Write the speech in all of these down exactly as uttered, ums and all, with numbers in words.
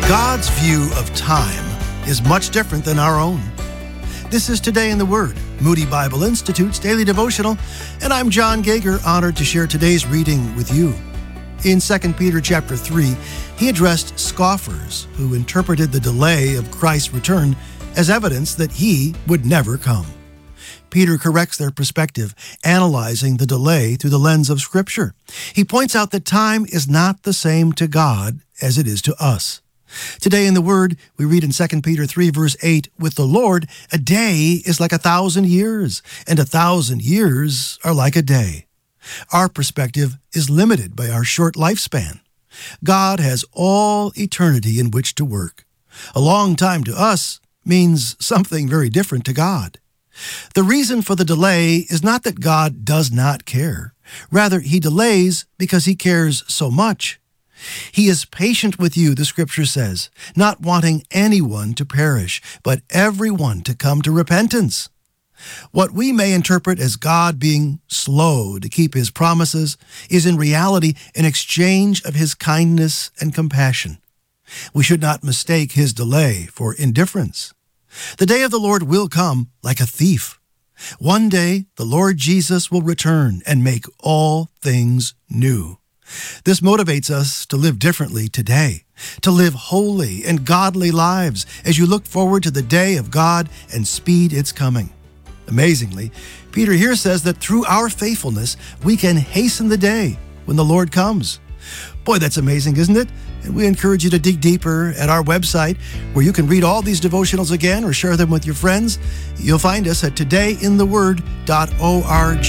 God's view of time is much different than our own. This is Today in the Word, Moody Bible Institute's daily devotional, and I'm John Gager, honored to share today's reading with you. In Second Peter chapter three, he addressed scoffers who interpreted the delay of Christ's return as evidence that he would never come. Peter corrects their perspective, analyzing the delay through the lens of Scripture. He points out that time is not the same to God as it is to us. Today in the Word, we read in Second Peter three, verse eight, "With the Lord, a day is like a thousand years, and a thousand years are like a day." Our perspective is limited by our short lifespan. God has all eternity in which to work. A long time to us means something very different to God. The reason for the delay is not that God does not care. Rather, he delays because he cares so much. He is patient with you, the Scripture says, not wanting anyone to perish, but everyone to come to repentance. What we may interpret as God being slow to keep his promises is in reality an exchange of his kindness and compassion. We should not mistake his delay for indifference. The day of the Lord will come like a thief. One day, the Lord Jesus will return and make all things new. This motivates us to live differently today, to live holy and godly lives as you look forward to the day of God and speed its coming. Amazingly, Peter here says that through our faithfulness, we can hasten the day when the Lord comes. Boy, that's amazing, isn't it? And we encourage you to dig deeper at our website, where you can read all these devotionals again or share them with your friends. You'll find us at today in the word dot org.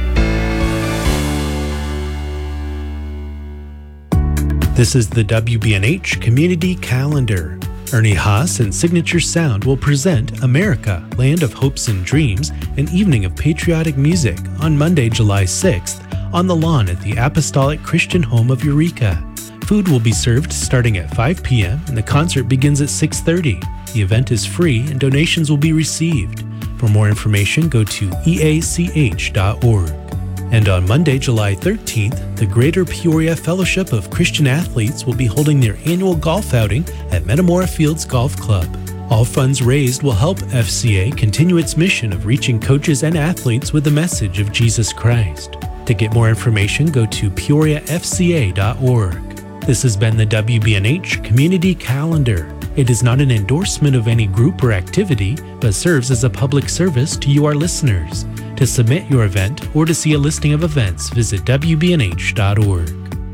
This is the W B N H Community Calendar. Ernie Haas and Signature Sound will present America, Land of Hopes and Dreams, an evening of patriotic music on Monday, July sixth, on the lawn at the Apostolic Christian Home of Eureka. Food will be served starting at five p.m. and the concert begins at six thirty. The event is free and donations will be received. For more information, go to e a c h dot org. And on Monday, July thirteenth, the Greater Peoria Fellowship of Christian Athletes will be holding their annual golf outing at Metamora Fields Golf Club. All funds raised will help F C A continue its mission of reaching coaches and athletes with the message of Jesus Christ. To get more information, go to peoria f c a dot org. This has been the W B N H Community Calendar. It is not an endorsement of any group or activity, but serves as a public service to you, our listeners. To submit your event or to see a listing of events, visit w b n h dot org.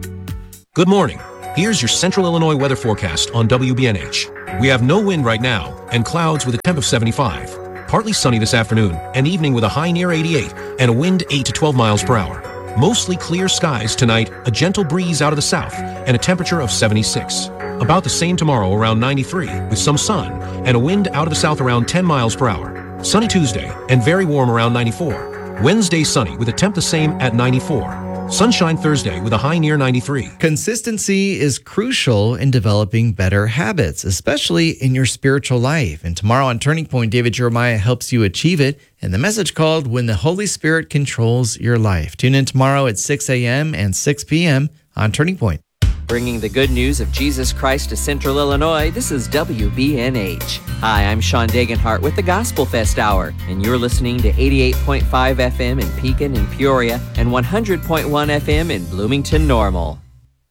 Good morning. Here's your Central Illinois weather forecast on W B N H. We have no wind right now and clouds with a temp of seventy-five. Partly sunny this afternoon and evening with a high near eighty-eight and a wind eight to twelve miles per hour. Mostly clear skies tonight, a gentle breeze out of the south, and a temperature of seventy-six. About the same tomorrow, around ninety-three, with some sun, and a wind out of the south around ten miles per hour. Sunny Tuesday, and very warm around ninety-four. Wednesday sunny, with a temp the same at ninety-four. Sunshine Thursday, with a high near ninety-three. Consistency is crucial in developing better habits, especially in your spiritual life. And tomorrow on Turning Point, David Jeremiah helps you achieve it in the message called When the Holy Spirit Controls Your Life. Tune in tomorrow at six a.m. and six p.m. on Turning Point. Bringing the good news of Jesus Christ to Central Illinois, this is W B N H. Hi, I'm Sean Dagenhart with the Gospel Fest Hour, and you're listening to eighty-eight point five F M in Pekin and Peoria and one hundred point one F M in Bloomington Normal.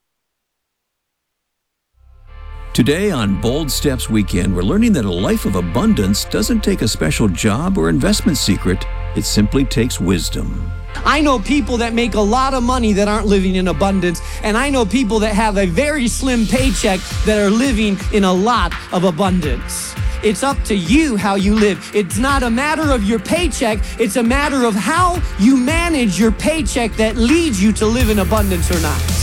Today on Bold Steps Weekend, we're learning that a life of abundance doesn't take a special job or investment secret. It simply takes wisdom. I know people that make a lot of money that aren't living in abundance, and I know people that have a very slim paycheck that are living in a lot of abundance. It's up to you how you live. It's not a matter of your paycheck, it's a matter of how you manage your paycheck that leads you to live in abundance or not.